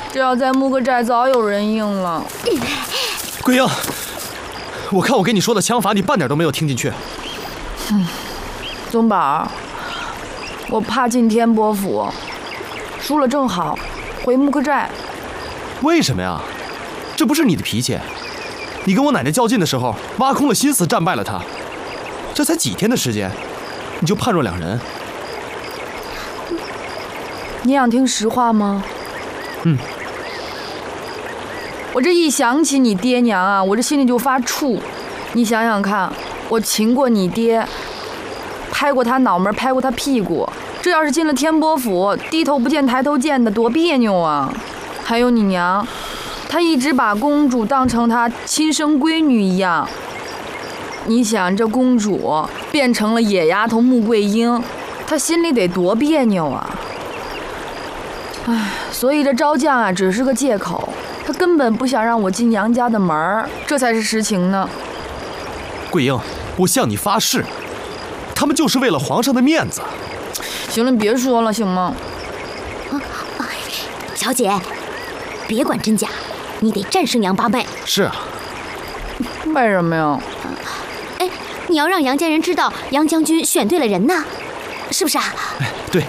这要在木个寨，早有人应了。 桂英，我看我跟你说的枪法，你半点都没有听进去。 宗宝，我怕进天波府，输了正好回木个寨。 为什么呀？这不是你的脾气。你跟我奶奶较劲的时候，挖空了心思战败了她。这才几天的时间，你就判若两人。 你想听实话吗？我这一想起你爹娘啊，我这心里就发怵。你想想看，我擒过你爹，拍过他脑门，拍过他屁股，这要是进了天波府，低头不见抬头见的，多别扭啊！还有你娘，她一直把公主当成她亲生闺女一样。你想，这公主变成了野丫头穆桂英，她心里得多别扭啊！唉，所以这招降啊，只是个借口。他根本不想让我进杨家的门儿，这才是实情呢。 桂英，我向你发誓，他们就是为了皇上的面子。 行了，你别说了，行吗？ 小姐，别管真假，你得战胜杨八妹。 是啊。 为什么呀？ 哎，你要让杨家人知道杨将军选对了人呢，是不是啊？ 哎，对。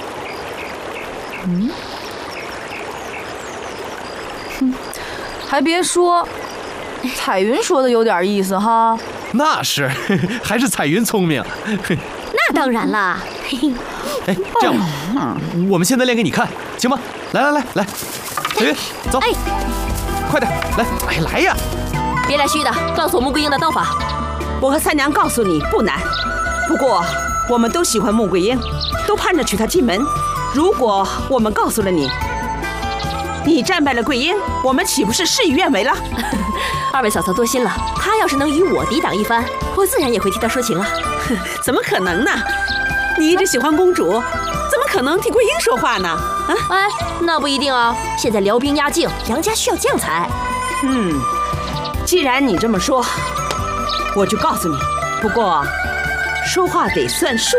还别说，彩云说的有点意思哈。 那是，还是彩云聪明。 那当然啦。 哎，这样吧，我们现在练给你看，行吗？来，彩云，走。哎，快点，来，哎，来呀！ 别来虚的，告诉我穆桂英的刀法。 我和三娘告诉你不难，不过我们都喜欢穆桂英，都盼着娶她进门。如果我们告诉了你，你战败了桂英，我们岂不是事与愿违了？ 二位嫂嫂多心了，她要是能与我抵挡一番，我自然也会替她说情啊。 怎么可能呢？你一直喜欢公主，怎么可能替桂英说话呢？啊？ 哎，那不一定啊。现在辽兵压境，杨家需要将才。 既然你这么说，我就告诉你。不过，说话得算数。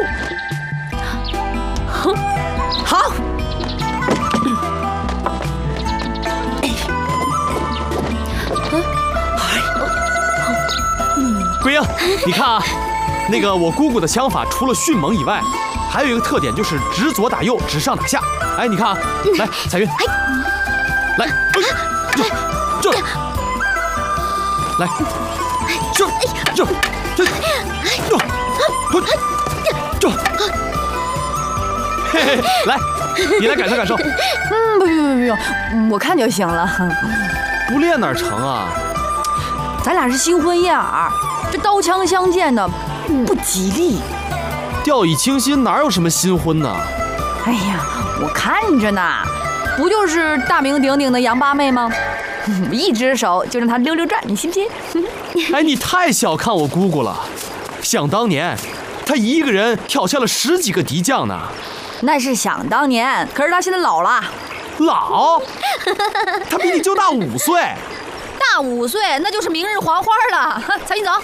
好。 桂英，你看啊，那个我姑姑的枪法除了迅猛以外，还有一个特点就是直左打右，直上打下。哎，你看啊，来，彩云，来，这，来，这，嘿嘿，来，你来感受感受。 不用，我看就行了。 不练哪成啊？ 咱俩是新婚燕尔，这刀枪相见的不吉利。 掉以轻心哪有什么新婚呢？ 哎呀，我看着呢，不就是大名鼎鼎的杨八妹吗？一只手就让她溜溜转，你信不信？ 哎，你太小看我姑姑了。想当年，她一个人挑下了10几个敌将呢。 那是想当年，可是她现在老了。 老？她比你就大5岁。 大5岁，那就是明日黄花了。彩云走。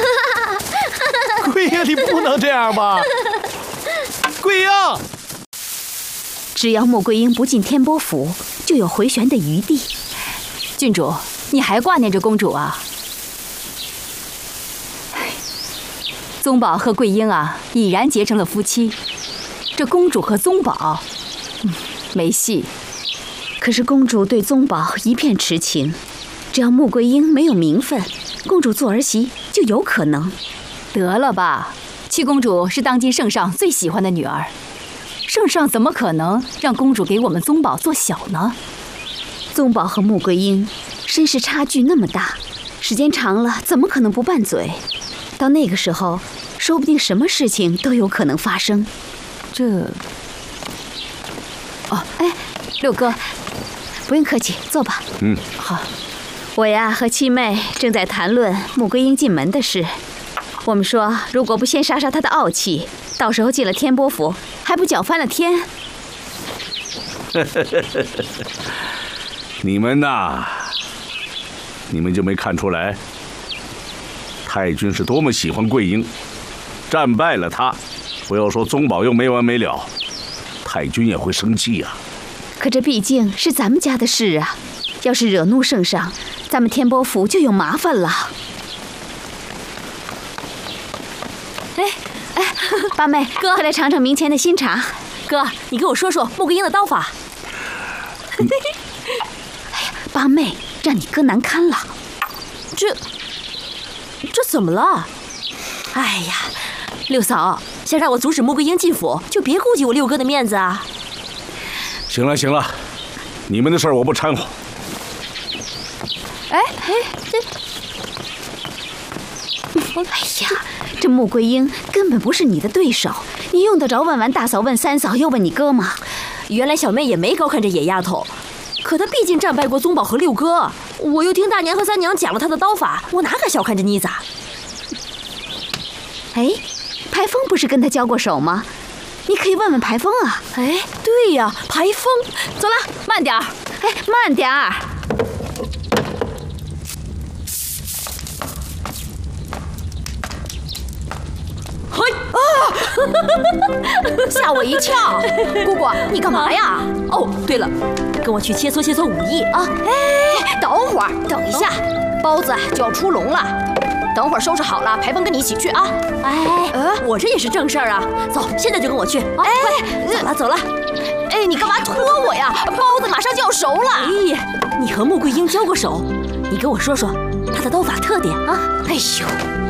桂英，你不能这样吧？桂英， 只要穆桂英不进天波府，就有回旋的余地。 郡主，你还挂念着公主啊？宗宝和桂英啊，已然结成了夫妻。这公主和宗宝，没戏。 可是公主对宗宝一片痴情，只要穆桂英没有名分，公主做儿媳就有可能。 得了吧，七公主是当今圣上最喜欢的女儿，圣上怎么可能让公主给我们宗宝做小呢？ 宗宝和穆桂英身世差距那么大，时间长了怎么可能不拌嘴？到那个时候，说不定什么事情都有可能发生。 哎，六哥， 不用客气，坐吧。 好。 我呀和七妹正在谈论穆桂英进门的事。我们说，如果不先杀杀她的傲气，到时候进了天波府，还不搅翻了天？ 你们呐，你们就没看出来，太君是多么喜欢桂英，战败了她，不要说宗保佑没完没了，太君也会生气呀。 可这毕竟是咱们家的事啊，要是惹怒圣上，咱们天波府就有麻烦了。八妹，哥，快来尝尝明前的新茶。 哥，你给我说说穆桂英的刀法。 八妹，让你哥难堪了。 这怎么了？哎呀，六嫂，想让我阻止穆桂英进府，就别顾及我六哥的面子啊。 行了行了，你们的事儿我不掺和。 哎呀，这穆桂英根本不是你的对手，你用得着问完大嫂问三嫂又问你哥吗？ 原来小妹也没高看这野丫头，可她毕竟战败过宗保和六哥，我又听大娘和三娘讲了她的刀法，我哪敢小看这妮子？ 哎，排风不是跟她交过手吗？你可以问问排风啊。 哎，对呀，排风，走了，慢点儿。 哎，慢点儿。 嘿啊！吓我一跳！姑姑，你干嘛呀？哦，对了，跟我去切磋切磋武艺啊！ 哎，等会儿，等一下，包子就要出笼了。等会儿收拾好了，排风跟你一起去啊！ 我这也是正事儿啊！走，现在就跟我去！哎，走了走了！ 哎，你干嘛拖我呀？包子马上就要熟了。 哎呀，你和穆桂英交过手，你跟我说说她的刀法特点啊！ 哎呦，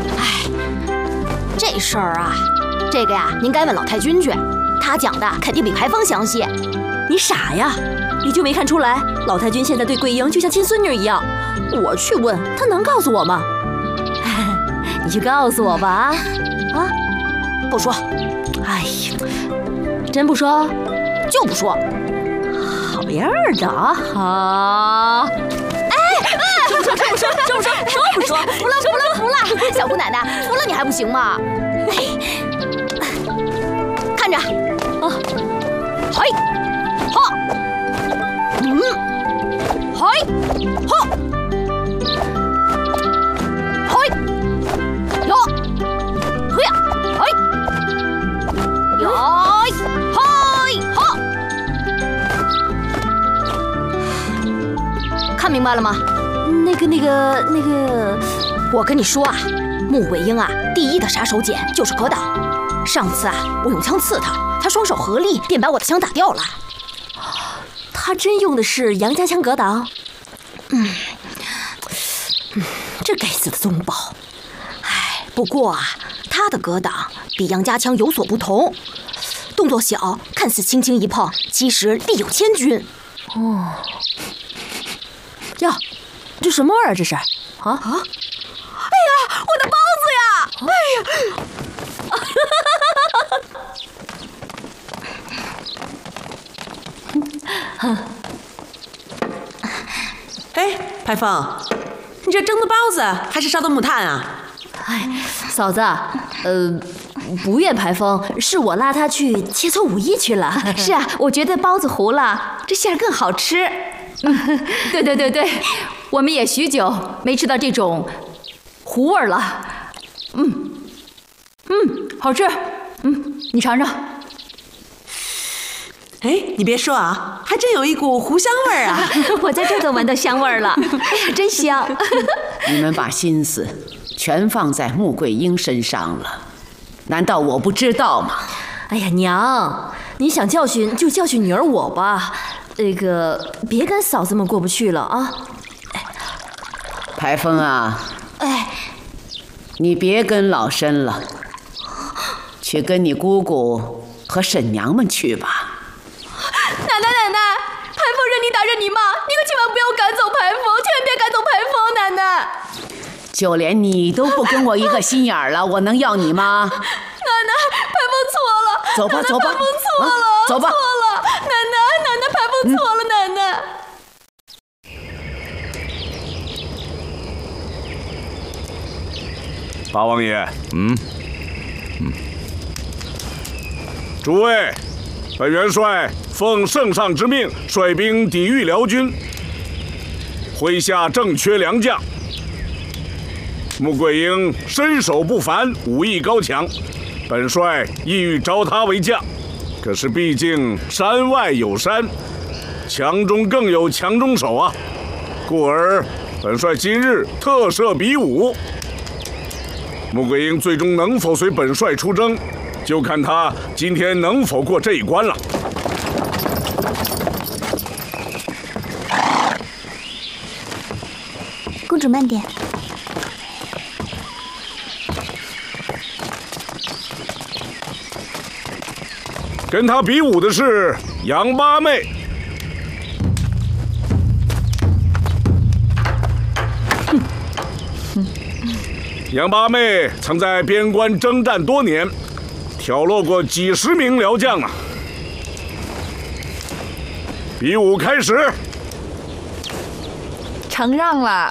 这事儿啊，这个呀，您该问老太君去，他讲的肯定比排风详细。 你傻呀？你就没看出来，老太君现在对桂英就像亲孙女一样？我去问，她能告诉我吗？你去告诉我吧，啊！ 不说。 哎呀，真不说？ 就不说。 好样的啊！好。说不说？ 服了！小姑奶奶，服了你还不行吗？看着，嘿，哈，嘿，哈，嘿，哟，嘿呀，嘿，哟，嘿，哈，看明白了吗？ 那个， 我跟你说啊，穆桂英啊，第一的杀手锏就是格挡。上次啊，我用枪刺她，她双手合力便把我的枪打掉了。 她真用的是杨家枪格挡？ 这该死的宗保。哎，不过啊，她的格挡比杨家枪有所不同，动作小，看似轻轻一碰，其实力有千钧。 哦，呀，这什么味儿啊？这是？啊！哎呀， 我的包子呀！ 哎，排风，你这蒸的包子还是烧的木炭啊？ 哎，嫂子，不怨排风，是我拉他去切磋武艺去了。 是啊，我觉得包子糊了，这馅儿更好吃。 对，我们也许久没吃到这种糊味儿了。好吃。你尝尝。 哎，你别说啊，还真有一股糊香味儿啊！ 我在这都闻到香味儿了。哎呀，真香！ 你们把心思全放在穆桂英身上了，难道我不知道吗？ 哎呀，娘，你想教训就教训女儿我吧，别跟嫂子们过不去了啊！ 排风啊，你别跟老身了，去跟你姑姑和婶娘们去吧。 奶奶，排风任你打任你骂，你可千万不要赶走排风，千万别赶走排风，奶奶。 就连你都不跟我一个心眼儿了，我能要你吗？ 奶奶，排风错了。 走吧， 排风错了， 走吧。 错了，奶奶，排风错了，奶奶。 八王爷，诸位，本元帅奉圣上之命，率兵抵御辽军，麾下正缺良将。穆桂英身手不凡，武艺高强，本帅意欲招他为将。可是毕竟山外有山， 强中更有强中手啊，故而本帅今日特设比武。穆桂英最终能否随本帅出征，就看他今天能否过这一关了。 公主慢点。 跟他比武的是杨八妹。杨八妹曾在边关征战多年，挑落过几十名辽将啊。比武开始。 承让了。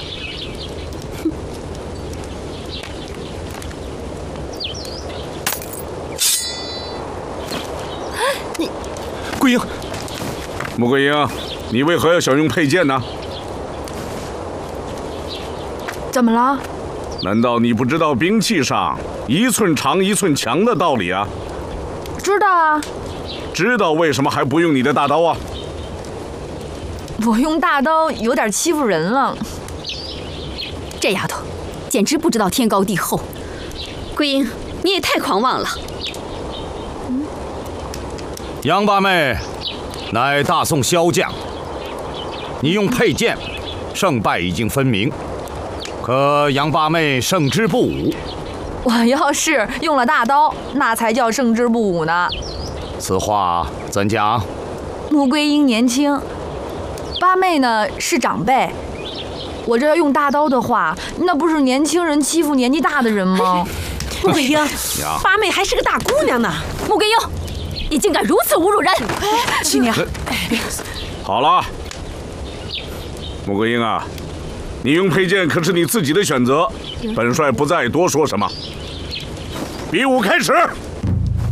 桂英， 穆桂英，你为何要想用佩剑呢？ 怎么了？ 难道你不知道兵器上一寸长一寸强的道理啊？ 知道啊。 知道为什么还不用你的大刀啊？ 我用大刀有点欺负人了。 这丫头，简直不知道天高地厚。 桂英，你也太狂妄了。 杨八妹，乃大宋骁将，你用佩剑，胜败已经分明。可杨八妹胜之不武。 我要是用了大刀，那才叫胜之不武呢。 此话怎讲？ 穆桂英年轻，八妹呢是长辈。我这要用大刀的话，那不是年轻人欺负年纪大的人吗？ 穆桂英，八妹还是个大姑娘呢。 穆桂英，你竟敢如此侮辱人！ 七娘， 好了，穆桂英啊，你用佩剑可是你自己的选择，本帅不再多说什么。比武开始。